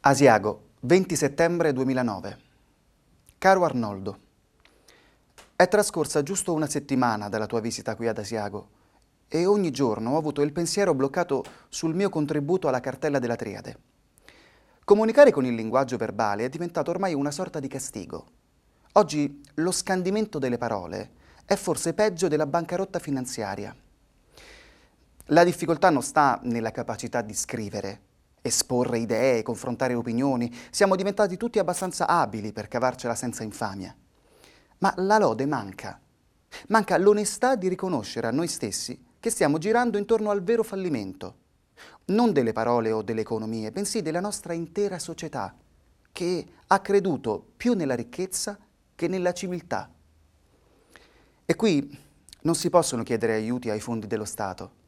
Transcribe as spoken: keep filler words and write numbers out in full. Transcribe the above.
Asiago, venti settembre duemilanove. Caro Arnoldo, è trascorsa giusto una settimana dalla tua visita qui ad Asiago e ogni giorno ho avuto il pensiero bloccato sul mio contributo alla cartella della Triade. Comunicare con il linguaggio verbale è diventato ormai una sorta di castigo. Oggi lo scandimento delle parole è forse peggio della bancarotta finanziaria. La difficoltà non sta nella capacità di scrivere, esporre idee, confrontare opinioni. Siamo diventati tutti abbastanza abili per cavarcela senza infamia. Ma la lode manca. Manca l'onestà di riconoscere a noi stessi che stiamo girando intorno al vero fallimento. Non delle parole o delle economie, bensì della nostra intera società, che ha creduto più nella ricchezza che nella civiltà. E qui non si possono chiedere aiuti ai fondi dello Stato.